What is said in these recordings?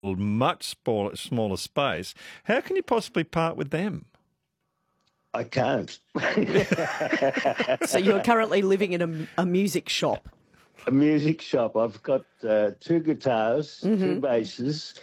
much smaller space. How can you possibly part with them? I can't. So you're currently living in a music shop. A music shop. I've got 2 guitars, 2 basses.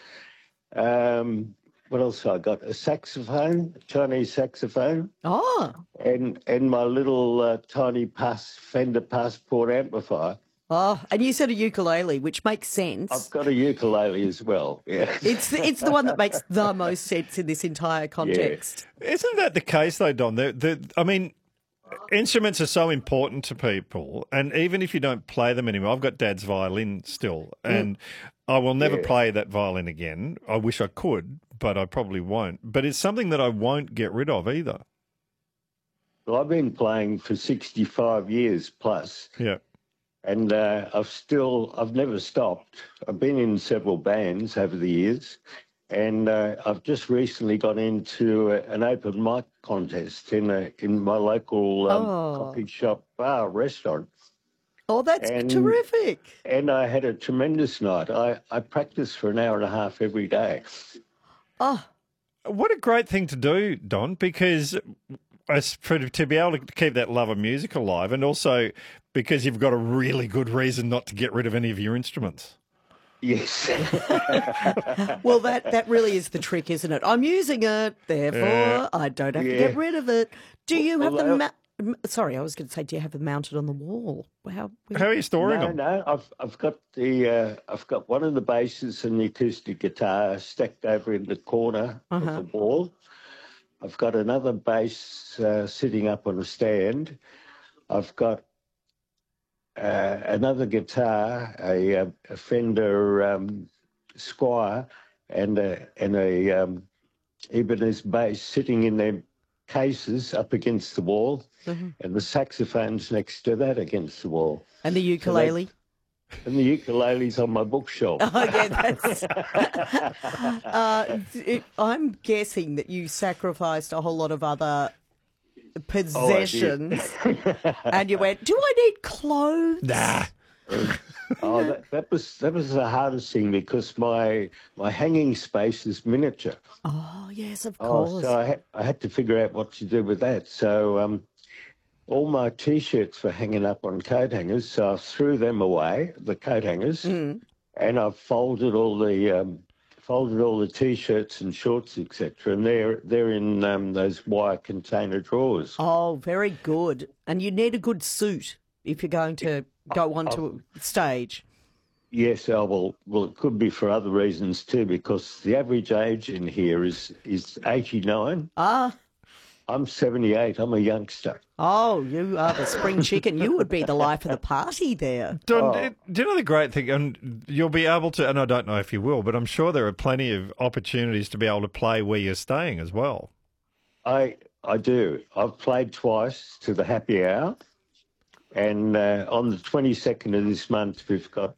What else have I got? A saxophone, a Chinese saxophone. Oh. And my little tiny Fender Passport amplifier. Oh, and you said a ukulele, which makes sense. I've got a ukulele as well, yeah. It's the one that makes the most sense in this entire context. Yeah. Isn't that the case, though, Don? I mean, instruments are so important to people, and even if you don't play them anymore, I've got Dad's violin still, and I will never play that violin again. I wish I could, but I probably won't. But it's something that I won't get rid of either. Well, I've been playing for 65 years plus. Yeah. And I've never stopped. I've been in several bands over the years, and I've just recently got into an open mic contest in my local coffee shop bar restaurant. Oh, that's terrific. And I had a tremendous night. I practice for an hour and a half every day. Oh. What a great thing to do, Don, because to be able to keep that love of music alive, and also because you've got a really good reason not to get rid of any of your instruments. Yes. Well, that really is the trick, isn't it? I'm using it, therefore I don't have to get rid of it. Do you have them? Sorry, I was going to say, do you have them mounted on the wall? How are you storing them? No, I've got I've got one of the basses and the acoustic guitar stacked over in the corner of the wall. I've got another bass sitting up on a stand. I've got another guitar, a Fender Squier, and a Ibanez bass sitting in their cases up against the wall, and the saxophone's next to that against the wall. And the ukulele? And the ukulele's on my bookshelf. Oh, yeah, that's... I'm guessing that you sacrificed a whole lot of other possessions, and you went, do I need clothes? Nah. That was the hardest thing, because my hanging space is miniature. Oh, yes, of course. So I had to figure out what to do with that. So all my T-shirts were hanging up on coat hangers, so I threw them away, the coat hangers, and I folded all the T-shirts and shorts, etc., and they're in those wire container drawers. Oh, very good. And you need a good suit if you're going to go onto a stage. Yes, well, it could be for other reasons too, because the average age in here is 89. Ah. I'm 78. I'm a youngster. Oh, you are the spring chicken. You would be the life of the party there. Don, do you know the great thing? And you'll be able to, and I don't know if you will, but I'm sure there are plenty of opportunities to be able to play where you're staying as well. I do. I've played twice to the Happy Hour, and on the 22nd of this month, we've got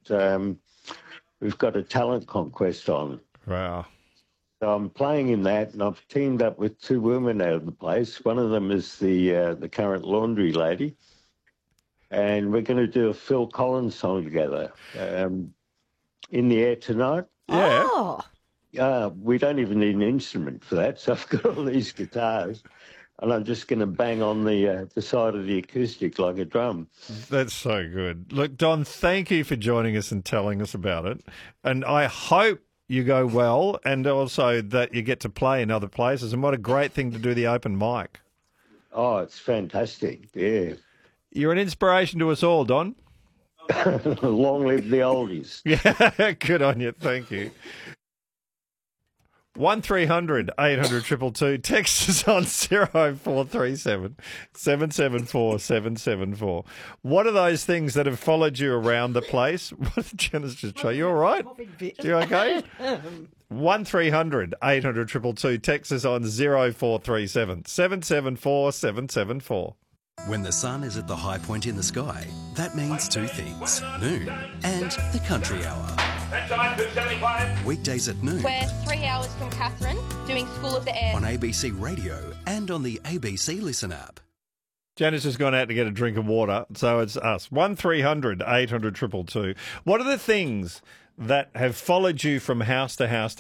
a talent conquest on. Wow. So I'm playing in that, and I've teamed up with 2 women out of the place. One of them is the current laundry lady, and we're going to do a Phil Collins song together. In the Air Tonight. Yeah. Oh. We don't even need an instrument for that, so I've got all these guitars, and I'm just going to bang on the side of the acoustic like a drum. That's so good. Look, Don, thank you for joining us and telling us about it, and I hope you go well, and also that you get to play in other places. And what a great thing to do the open mic. Oh, it's fantastic, yeah. You're an inspiration to us all, Don. Long live the oldies. Yeah, good on you. Thank you. 1300 800 222. Text us on 0437 774 774. What are those things that have followed you around the place? What did Janice just show? You all right? You okay? 1300 800 222. Text us on 0437 774 774. When the sun is at the high point in the sky, that means 2 things: noon and the country hour. Weekdays at noon. We're 3 hours from Catherine, doing School of the Air. On ABC Radio and on the ABC Listen app. Janice has gone out to get a drink of water, so it's us. 1300 800 222. What are the things that have followed you from house to house to